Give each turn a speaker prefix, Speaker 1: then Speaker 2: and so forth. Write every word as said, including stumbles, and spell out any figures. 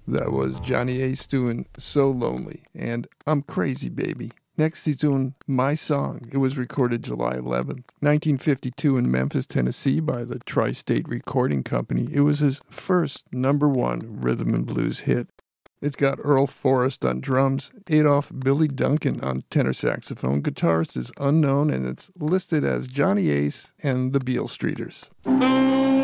Speaker 1: That was Johnny Ace doing So Lonely, and I'm Crazy Baby. Next, he's doing My Song. It was recorded July eleventh, nineteen fifty-two in Memphis, Tennessee by the Tri-State Recording Company. It was his first number one rhythm and blues hit. It's got Earl Forrest on drums, Adolph Billy Duncan on tenor saxophone. Guitarist is unknown, and it's listed as Johnny Ace and the Beale Streeters.